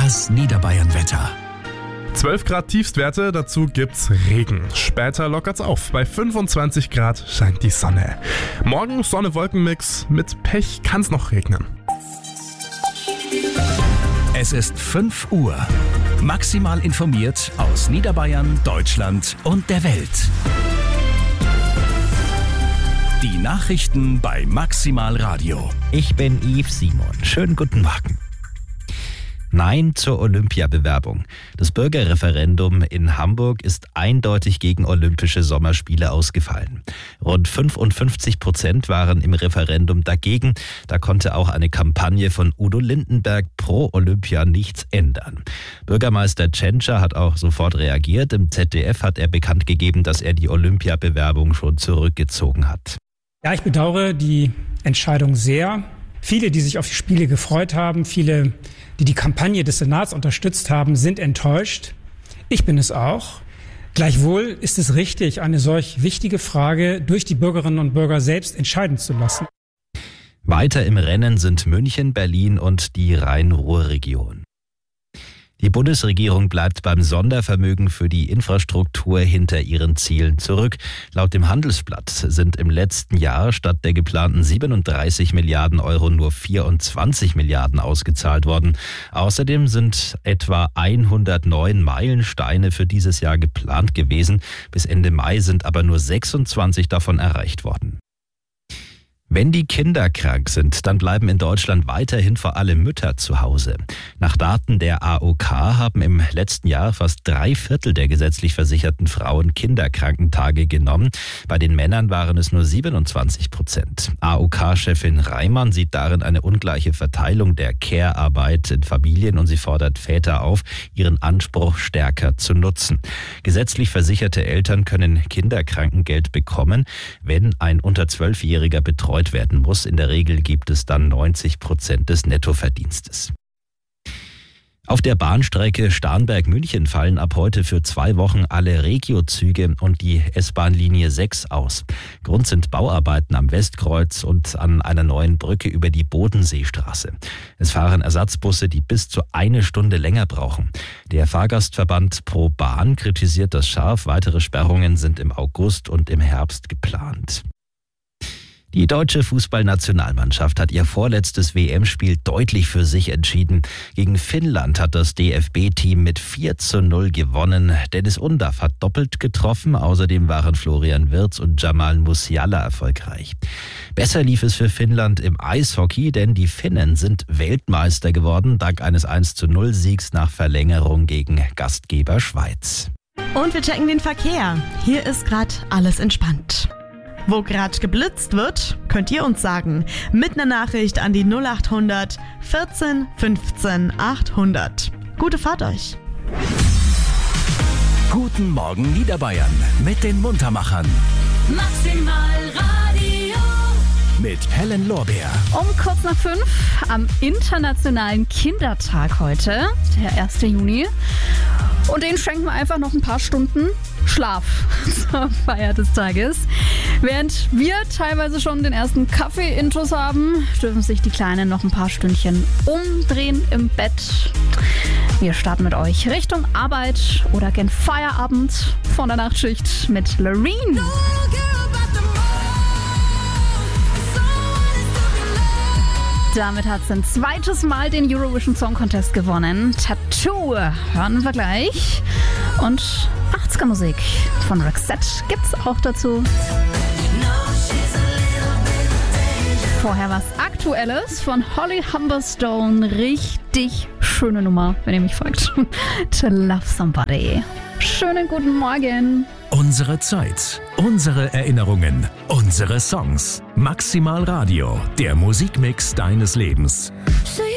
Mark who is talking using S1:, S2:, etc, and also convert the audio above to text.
S1: Das Niederbayern-Wetter.
S2: 12 Grad Tiefstwerte, dazu gibt's Regen. Später lockert's auf. Bei 25 Grad scheint die Sonne. Morgen Sonne-Wolken-Mix. Mit Pech kann's noch regnen.
S1: Es ist 5 Uhr. Maximal informiert aus Niederbayern, Deutschland und der Welt. Die Nachrichten bei Maximal Radio.
S3: Ich bin Yves Simon. Schönen guten Morgen. Nein zur Olympiabewerbung. Das Bürgerreferendum in Hamburg ist eindeutig gegen Olympische Sommerspiele ausgefallen. Rund 55% waren im Referendum dagegen. Da konnte auch eine Kampagne von Udo Lindenberg pro Olympia nichts ändern. Bürgermeister Tschentscher hat auch sofort reagiert. Im ZDF hat er bekannt gegeben, dass er die Olympiabewerbung schon zurückgezogen hat.
S4: Ja, ich bedauere die Entscheidung sehr. Viele, die sich auf die Spiele gefreut haben, viele, die die Kampagne des Senats unterstützt haben, sind enttäuscht. Ich bin es auch. Gleichwohl ist es richtig, eine solch wichtige Frage durch die Bürgerinnen und Bürger selbst entscheiden zu lassen.
S3: Weiter im Rennen sind München, Berlin und die Rhein-Ruhr-Region. Die Bundesregierung bleibt beim Sondervermögen für die Infrastruktur hinter ihren Zielen zurück. Laut dem Handelsblatt sind im letzten Jahr statt der geplanten 37 Milliarden Euro nur 24 Milliarden ausgezahlt worden. Außerdem sind etwa 109 Meilensteine für dieses Jahr geplant gewesen. Bis Ende Mai sind aber nur 26 davon erreicht worden. Wenn die Kinder krank sind, dann bleiben in Deutschland weiterhin vor allem Mütter zu Hause. Nach Daten der AOK haben im letzten Jahr fast 3/4 der gesetzlich versicherten Frauen Kinderkrankentage genommen. Bei den Männern waren es nur 27%. AOK-Chefin Reimann sieht darin eine ungleiche Verteilung der Care-Arbeit in Familien und sie fordert Väter auf, ihren Anspruch stärker zu nutzen. Gesetzlich versicherte Eltern können Kinderkrankengeld bekommen, wenn ein unter 12-Jähriger betreut werden muss. In der Regel gibt es dann 90% des Nettoverdienstes. Auf der Bahnstrecke Starnberg-München fallen ab heute für 2 Wochen alle Regio-Züge und die S-Bahn-Linie 6 aus. Grund sind Bauarbeiten am Westkreuz und an einer neuen Brücke über die Bodenseestraße. Es fahren Ersatzbusse, die bis zu 1 Stunde länger brauchen. Der Fahrgastverband Pro Bahn kritisiert das scharf. Weitere Sperrungen sind im August und im Herbst geplant. Die deutsche Fußballnationalmannschaft hat ihr vorletztes WM-Spiel deutlich für sich entschieden. Gegen Finnland hat das DFB-Team mit 4:0 gewonnen. Dennis Undaff hat doppelt getroffen. Außerdem waren Florian Wirtz und Jamal Musiala erfolgreich. Besser lief es für Finnland im Eishockey, denn die Finnen sind Weltmeister geworden, dank eines 1:0-Siegs nach Verlängerung gegen Gastgeber Schweiz.
S5: Und wir checken den Verkehr. Hier ist gerade alles entspannt. Wo gerade geblitzt wird, könnt ihr uns sagen. Mit einer Nachricht an die 0800 14 15 800. Gute Fahrt euch.
S1: Guten Morgen Niederbayern mit den Muntermachern.
S6: Maximal Radio.
S1: Mit Helen Lorbeer.
S6: Um kurz nach 5 am Internationalen Kindertag heute, der 1. Juni. Und denen schenken wir einfach noch ein paar Stunden Schlaf zur Feier des Tages. Während wir teilweise schon den ersten Kaffee-Intus haben, dürfen sich die Kleinen noch ein paar Stündchen umdrehen im Bett. Wir starten mit euch Richtung Arbeit oder gen Feierabend von der Nachtschicht mit Loreen. Damit hat sie ein zweites Mal den Eurovision Song Contest gewonnen. Tattoo hören wir gleich. Und 80er-Musik von Roxette gibt's auch dazu. Vorher was Aktuelles von Holly Humberstone. Richtig schöne Nummer, wenn ihr mich fragt. To Love Somebody. Schönen guten Morgen.
S1: Unsere Zeit, unsere Erinnerungen, unsere Songs. Maximal Radio, der Musikmix deines Lebens.
S7: So you